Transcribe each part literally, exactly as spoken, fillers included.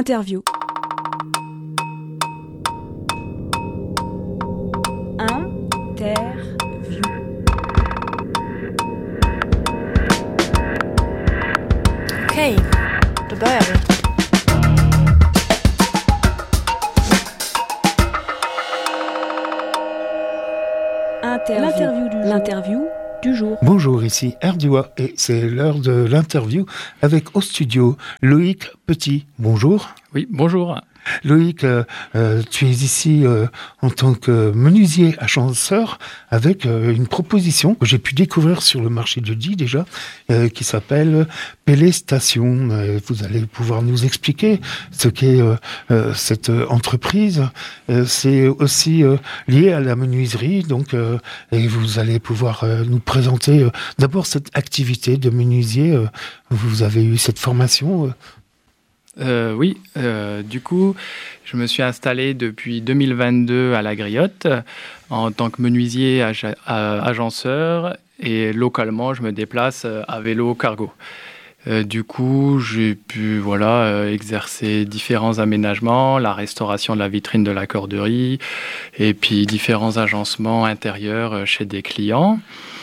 Interview. Interview. Okej, då börjar vi. Interview. L'interview du, L'interview du jour. Bonjour, ici Erdua et c'est l'heure de l'interview avec au studio Loïc Petit. Bonjour. Oui, bonjour. Loïc, euh, euh, tu es ici euh, en tant que menuisier agenceur avec euh, une proposition que j'ai pu découvrir sur le marché de Die déjà, euh, qui s'appelle Pélestation. Euh, vous allez pouvoir nous expliquer ce qu'est euh, euh, cette euh, entreprise. Euh, c'est aussi euh, lié à la menuiserie, donc euh, et vous allez pouvoir euh, nous présenter euh, d'abord cette activité de menuisier. Euh, vous avez eu cette formation euh, Euh, oui, euh, du coup, je me suis installé depuis deux mille vingt-deux à la Griotte en tant que menuisier ag- agenceur et localement, je me déplace à vélo cargo. Euh, du coup, j'ai pu voilà, euh, exercer différents aménagements, la restauration de la vitrine de la corderie et puis différents agencements intérieurs chez des clients.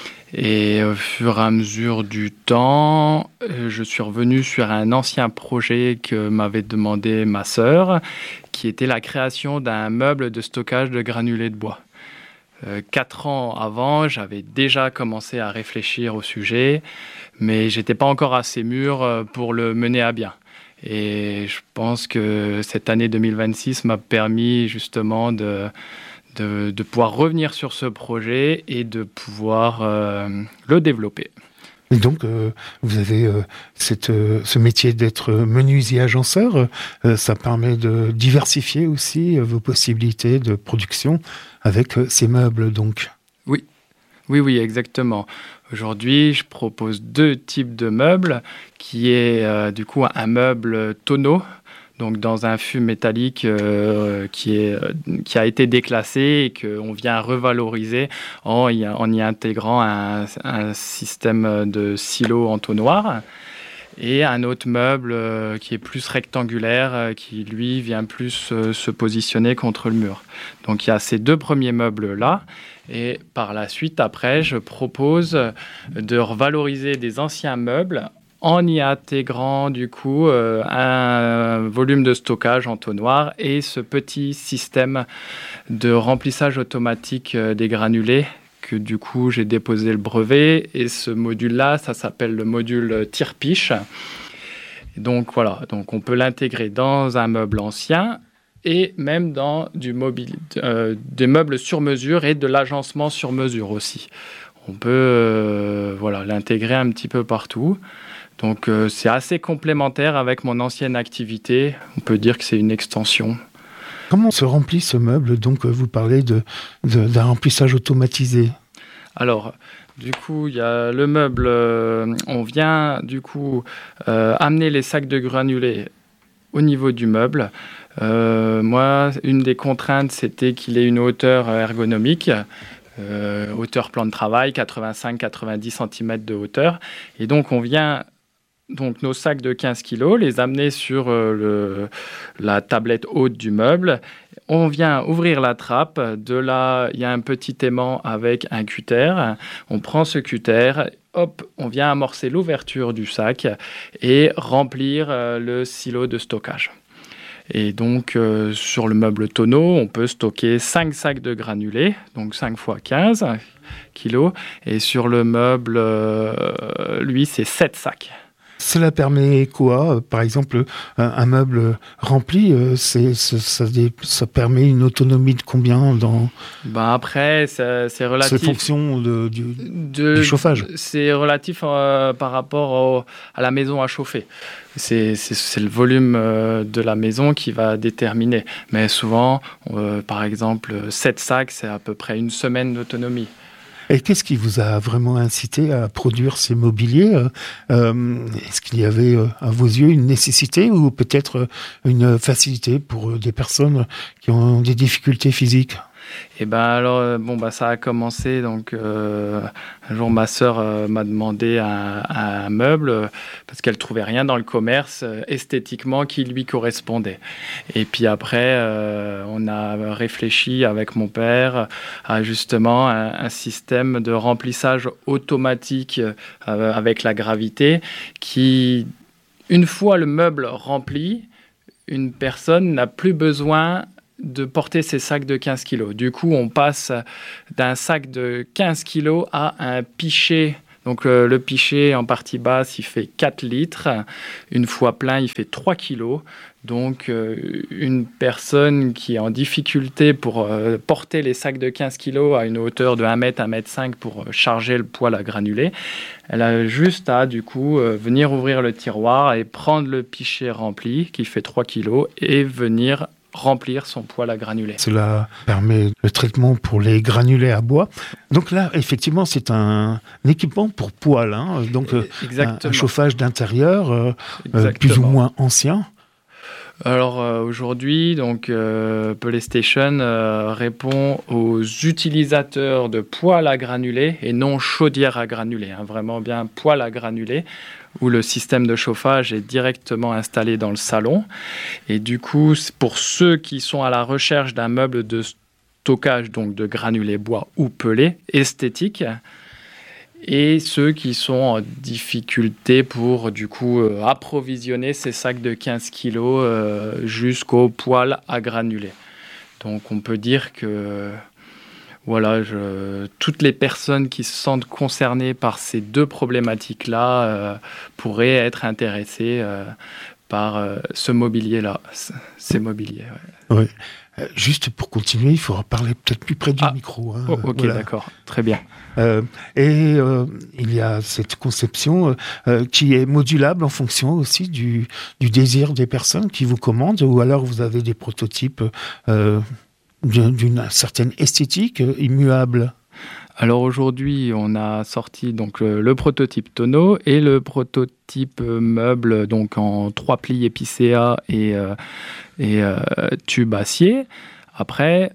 Et au fur et à mesure du temps, je suis revenu sur un ancien projet que m'avait demandé ma sœur, qui était la création d'un meuble de stockage de granulés de bois. Euh, quatre ans avant, j'avais déjà commencé à réfléchir au sujet, mais j'étais pas encore assez mûr pour le mener à bien. Et je pense que cette année deux mille vingt-six m'a permis justement de... De, de pouvoir revenir sur ce projet et de pouvoir euh, le développer. Et donc, euh, vous avez euh, cette, euh, ce métier d'être menuisier agenceur. Euh, ça permet de diversifier aussi euh, vos possibilités de production avec euh, ces meubles, donc. Oui, oui, oui, exactement. Aujourd'hui, je propose deux types de meubles, qui est euh, du coup un meuble tonneau, donc dans un fût métallique euh, qui, est, euh, qui a été déclassé et qu'on vient revaloriser en y, en y intégrant un, un système de silo entonnoir. Et un autre meuble euh, qui est plus rectangulaire, euh, qui lui vient plus euh, se positionner contre le mur. Donc il y a ces deux premiers meubles-là. Et par la suite, après, je propose de revaloriser des anciens meubles en y intégrant du coup euh, un volume de stockage entonnoir et ce petit système de remplissage automatique euh, des granulés que du coup j'ai déposé le brevet. Et ce module-là, ça s'appelle le module tire-piche. Donc voilà, donc on peut l'intégrer dans un meuble ancien et même dans du mobile, euh, des meubles sur mesure et de l'agencement sur mesure aussi. On peut euh, voilà, l'intégrer un petit peu partout. Donc euh, c'est assez complémentaire avec mon ancienne activité. On peut dire que c'est une extension. Comment se remplit ce meuble? Donc vous parlez de, de, d'un remplissage automatisé. Alors, du coup, il y a le meuble. Euh, on vient du coup euh, amener les sacs de granulés au niveau du meuble. Euh, moi, une des contraintes, c'était qu'il ait une hauteur ergonomique. Euh, hauteur plan de travail, quatre-vingt-cinq à quatre-vingt-dix centimètres de hauteur. Et donc, on vient... Donc, nos sacs de quinze kilos, les amener sur euh, le, la tablette haute du meuble. On vient ouvrir la trappe. De là, il y a un petit aimant avec un cutter. On prend ce cutter, hop, on vient amorcer l'ouverture du sac et remplir euh, le silo de stockage. Et donc, euh, sur le meuble tonneau, on peut stocker cinq sacs de granulés, donc cinq fois quinze kilos. Et sur le meuble, euh, lui, c'est sept sacs. Cela permet quoi? Par exemple, un, un meuble rempli, c'est, c'est, ça, ça permet une autonomie de combien dans... Ben après, c'est, c'est relatif... C'est fonction de, du, de, du chauffage. C'est relatif euh, par rapport au, à la maison à chauffer. C'est, c'est, c'est le volume euh, de la maison qui va déterminer. Mais souvent, euh, par exemple, sept sacs, c'est à peu près une semaine d'autonomie. Et qu'est-ce qui vous a vraiment incité à produire ces mobiliers? euh, Est-ce qu'il y avait, à vos yeux, une nécessité ou peut-être une facilité pour des personnes qui ont des difficultés physiques? Et ben alors, bon, bah, ça a commencé. Donc, euh, un jour, ma sœur euh, m'a demandé un, un meuble parce qu'elle trouvait rien dans le commerce euh, esthétiquement qui lui correspondait. Et puis après, euh, on a réfléchi avec mon père à justement un, un système de remplissage automatique euh, avec la gravité qui, une fois le meuble rempli, une personne n'a plus besoin de porter ses sacs de quinze kilos. Du coup, on passe d'un sac de quinze kilos à un pichet. Donc, euh, le pichet en partie basse, il fait quatre litres. Une fois plein, il fait trois kilos. Donc, euh, une personne qui est en difficulté pour euh, porter les sacs de quinze kilos à une hauteur de un mètre, un mètre cinq pour euh, charger le poêle à granulés, elle a juste à, du coup, euh, venir ouvrir le tiroir et prendre le pichet rempli, qui fait trois kilos, et venir remplir son poêle à granulés. Cela permet le traitement pour les granulés à bois. Donc là, effectivement, c'est un, un équipement pour poêle, hein, donc euh, un, un chauffage d'intérieur euh, euh, plus ou moins ancien. Alors euh, aujourd'hui, donc euh, PlayStation euh, répond aux utilisateurs de poêle à granulés et non chaudière à granulés, hein, vraiment bien poêle à granulés, où le système de chauffage est directement installé dans le salon. Et du coup, pour ceux qui sont à la recherche d'un meuble de stockage, donc de granulés bois ou pelés, esthétique, et ceux qui sont en difficulté pour, du coup, euh, approvisionner ces sacs de quinze kilos euh, jusqu'au poêle à granulés. Donc, on peut dire que voilà, je, toutes les personnes qui se sentent concernées par ces deux problématiques-là euh, pourraient être intéressées euh, par euh, ce mobilier-là, ces mobiliers. Ouais. Oui. Euh, juste pour continuer, il faudra parler peut-être plus près du ah, micro. Hein, oh, ok, voilà. D'accord, très bien. Euh, et euh, il y a cette conception euh, qui est modulable en fonction aussi du, du désir des personnes qui vous commandent, ou alors vous avez des prototypes euh, d'une certaine esthétique euh, immuable. Alors aujourd'hui, on a sorti donc le, le prototype tonneau et le prototype meuble donc en trois plis épicéa et, euh, et euh, tube acier. Après,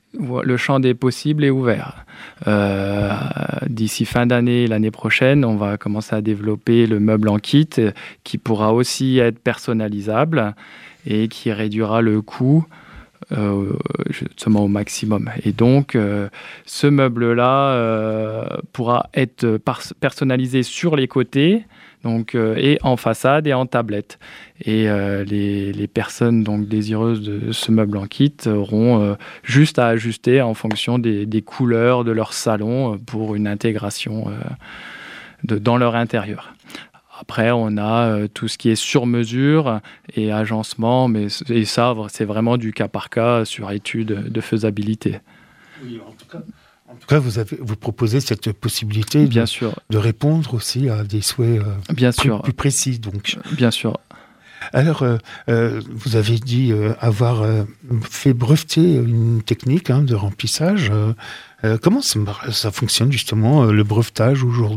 le champ des possibles est ouvert. Euh, d'ici fin d'année, l'année prochaine, on va commencer à développer le meuble en kit qui pourra aussi être personnalisable et qui réduira le coût Euh, justement au maximum. Et donc, euh, ce meuble-là euh, pourra être par- personnalisé sur les côtés, donc, euh, et en façade et en tablette. Et euh, les, les personnes donc, désireuses de ce meuble en kit auront euh, juste à ajuster en fonction des, des couleurs de leur salon pour une intégration euh, de, dans leur intérieur. Après, on a euh, tout ce qui est sur mesure et agencement, mais et ça, c'est vraiment du cas par cas sur étude de faisabilité. Oui, en tout cas, en tout cas vous, avez, vous proposez cette possibilité Bien de, sûr. de répondre aussi à des souhaits euh, Bien plus, sûr. plus précis. Donc. Bien sûr. Alors, euh, euh, vous avez dit euh, avoir euh, fait breveter une technique hein, de remplissage. Euh, euh, comment ça, ça fonctionne justement, euh, le brevetage aujourd'hui ?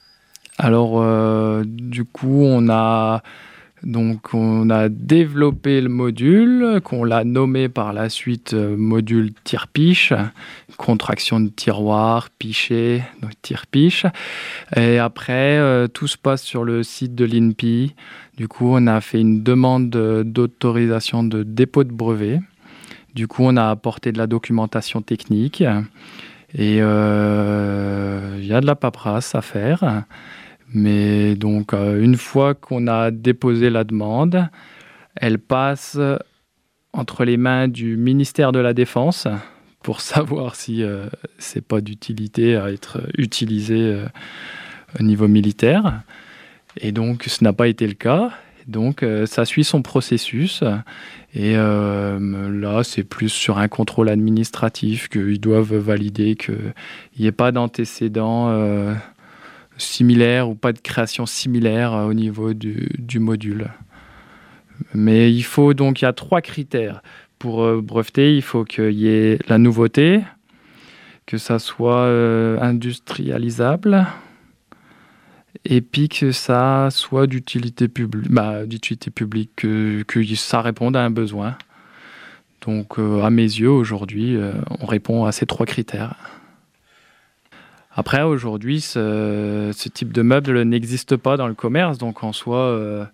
Alors, euh, du coup, on a, donc, on a développé le module, qu'on l'a nommé par la suite euh, module tire-piche, contraction de tiroir, pichet, donc tire-piche. Et après, euh, tout se passe sur le site de l'I N P I. Du coup, on a fait une demande d'autorisation de dépôt de brevet. Du coup, on a apporté de la documentation technique. Et il euh, y a de la paperasse à faire. Mais donc, euh, une fois qu'on a déposé la demande, elle passe entre les mains du ministère de la Défense pour savoir si euh, c'est pas d'utilité à être utilisé euh, au niveau militaire. Et donc, ce n'a pas été le cas. Donc, euh, ça suit son processus. Et euh, là, c'est plus sur un contrôle administratif qu'ils doivent valider qu'il n'y ait pas d'antécédent euh, similaire ou pas de création similaire au niveau du, du module. Mais il faut donc, il y a trois critères. Pour euh, breveter, il faut qu'il y ait la nouveauté, que ça soit euh, industrialisable, et puis que ça soit d'utilité publique, bah, d'utilité publique, que, que ça réponde à un besoin. Donc, euh, à mes yeux, aujourd'hui, euh, on répond à ces trois critères. Après, aujourd'hui, ce, ce type de meuble n'existe pas dans le commerce, donc en soi, euh,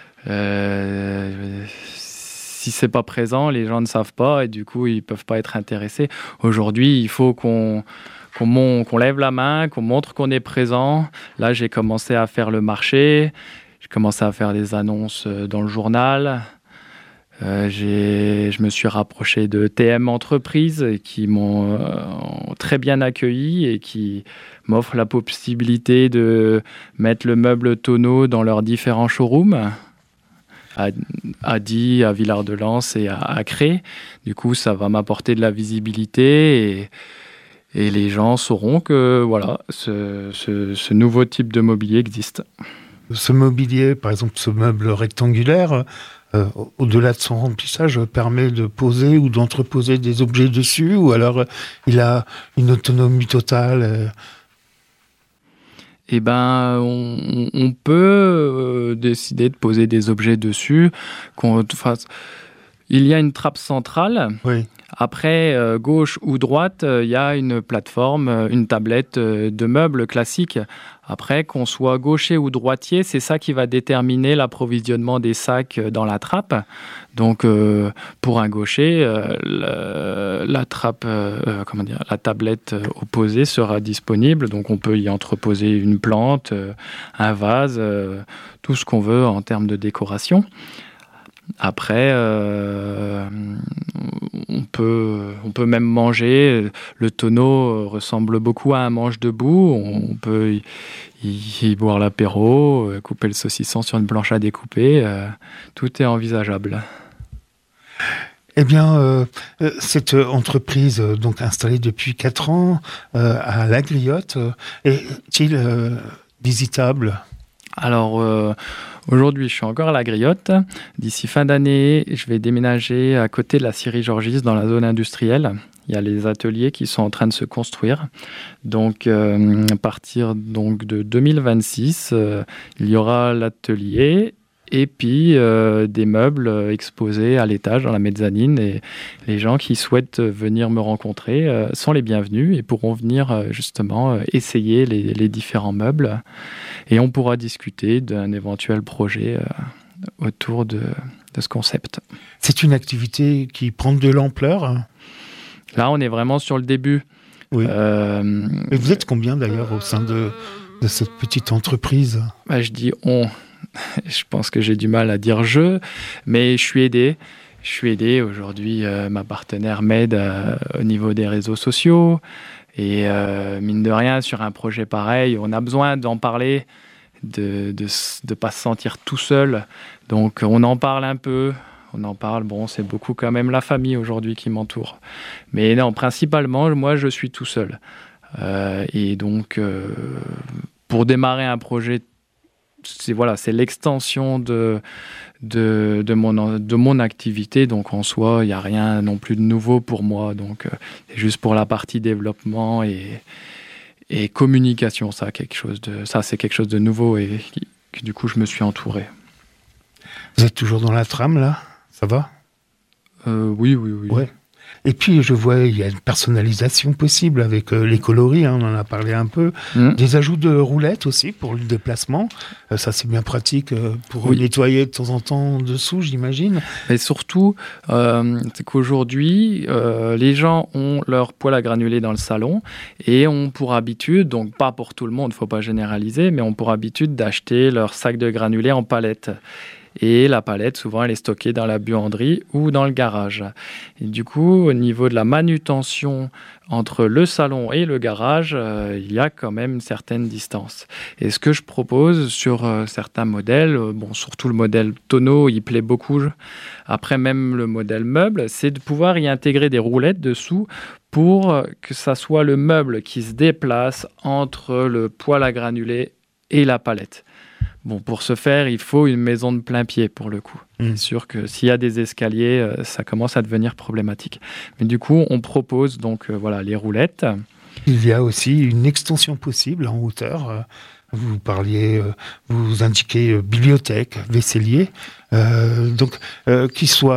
euh, si c'est pas présent, les gens ne savent pas et du coup, ils peuvent pas être intéressés. Aujourd'hui, il faut qu'on Qu'on, mon, qu'on lève la main, qu'on montre qu'on est présent. Là, j'ai commencé à faire le marché, j'ai commencé à faire des annonces dans le journal. Euh, j'ai, je me suis rapproché de T M Entreprises qui m'ont euh, très bien accueilli et qui m'offrent la possibilité de mettre le meuble tonneau dans leurs différents showrooms. À, à Die, à Villard-de-Lans et à, à Cré. Du coup, ça va m'apporter de la visibilité et Et les gens sauront que voilà, ce, ce, ce nouveau type de mobilier existe. Ce mobilier, par exemple, ce meuble rectangulaire, euh, au-delà de son remplissage, permet de poser ou d'entreposer des objets dessus, ou alors euh, il a une autonomie totale euh... Eh ben, on, on peut euh, décider de poser des objets dessus. Qu'on fasse... Il y a une trappe centrale. Oui. Après, euh, gauche ou droite, il euh, y a une plateforme, euh, une tablette euh, de meubles classique. Après, qu'on soit gaucher ou droitier, c'est ça qui va déterminer l'approvisionnement des sacs dans la trappe. Donc, euh, pour un gaucher, euh, la, la trappe, euh, comment dire, la tablette opposée sera disponible. Donc, on peut y entreposer une plante, euh, un vase, euh, tout ce qu'on veut en termes de décoration. Après, euh, on peut, on peut même manger. Le tonneau ressemble beaucoup à un manche debout. On peut y, y, y boire l'apéro, couper le saucisson sur une planche à découper. Euh, tout est envisageable. Eh bien, euh, cette entreprise euh, donc installée depuis quatre ans euh, à La Griotte, euh, est-il euh, visitable ? Alors, euh, aujourd'hui, je suis encore à La Griotte. D'ici fin d'année, je vais déménager à côté de la scierie Georgis, dans la zone industrielle. Il y a les ateliers qui sont en train de se construire. Donc, euh, à partir donc, de deux mille vingt-six, euh, il y aura l'atelier et puis euh, des meubles exposés à l'étage, dans la mezzanine. Et les gens qui souhaitent venir me rencontrer euh, sont les bienvenus et pourront venir euh, justement euh, essayer les, les différents meubles. Et on pourra discuter d'un éventuel projet euh, autour de, de ce concept. C'est une activité qui prend de l'ampleur ? Là, on est vraiment sur le début. Oui. Euh, Et vous êtes combien d'ailleurs au sein de, de cette petite entreprise ? Bah, je dis on. Je pense que j'ai du mal à dire je, mais je suis aidé. Je suis aidé. Aujourd'hui, euh, ma partenaire m'aide euh, au niveau des réseaux sociaux. Et euh, mine de rien, sur un projet pareil, on a besoin d'en parler, de ne de, pas se sentir tout seul. Donc, on en parle un peu. On en parle. Bon, c'est beaucoup quand même la famille aujourd'hui qui m'entoure. Mais non, principalement, moi, je suis tout seul. Euh, et donc, euh, pour démarrer un projet, c'est, voilà, c'est l'extension de, de, de, mon, de mon activité. Donc, en soi, il n'y a rien non plus de nouveau pour moi. Donc, euh, c'est juste pour la partie développement et, et communication. Ça, quelque chose de, ça, c'est quelque chose de nouveau et qui, qui, du coup, je me suis entouré. Vous êtes toujours dans la trame, là ? Ça va ? euh, Oui, oui, oui. Ouais. Et puis, je vois, il y a une personnalisation possible avec euh, les coloris, hein, on en a parlé un peu. Mmh. Des ajouts de roulettes aussi pour le déplacement. Euh, ça, c'est bien pratique euh, pour oui. nettoyer de temps en temps dessous, j'imagine. Et surtout, euh, c'est qu'aujourd'hui, euh, les gens ont leur poêle à granulés dans le salon et ont pour habitude, donc pas pour tout le monde, il ne faut pas généraliser, mais ont pour habitude d'acheter leur sac de granulés en palette. Et la palette, souvent, elle est stockée dans la buanderie ou dans le garage. Et du coup, au niveau de la manutention entre le salon et le garage, euh, il y a quand même une certaine distance. Et ce que je propose sur euh, certains modèles, euh, bon, surtout le modèle tonneau, il plaît beaucoup. Après, même le modèle meuble, c'est de pouvoir y intégrer des roulettes dessous pour que ça soit le meuble qui se déplace entre le poêle à granulés et la palette. Bon, pour ce faire, il faut une maison de plein pied, pour le coup. Mmh. C'est sûr que s'il y a des escaliers, euh, ça commence à devenir problématique. Mais du coup, on propose donc euh, voilà, les roulettes. Il y a aussi une extension possible en hauteur. Vous parliez, euh, vous indiquez euh, bibliothèque, vaisselier, euh, donc euh, qui soit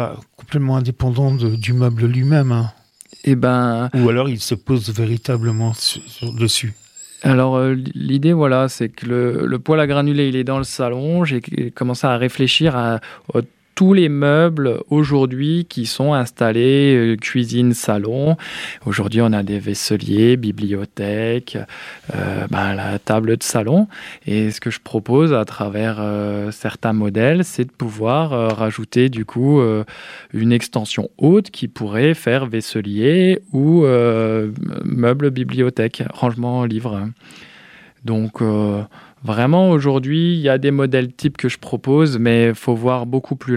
complètement indépendant de, du meuble lui-même. Hein. Et ben, Ou alors il se pose véritablement sur, sur, dessus. Alors euh, l'idée, voilà, c'est que le, le poêle à granulés, il est dans le salon. J'ai commencé à réfléchir à, à tous les meubles aujourd'hui qui sont installés, euh, cuisine, salon. Aujourd'hui, on a des vaisseliers, bibliothèques, euh, ben, la table de salon. Et ce que je propose à travers euh, certains modèles, c'est de pouvoir euh, rajouter du coup euh, une extension haute qui pourrait faire vaisselier ou euh, meuble bibliothèque, rangement livre. Donc euh, vraiment aujourd'hui, il y a des modèles types que je propose, mais il faut voir beaucoup plus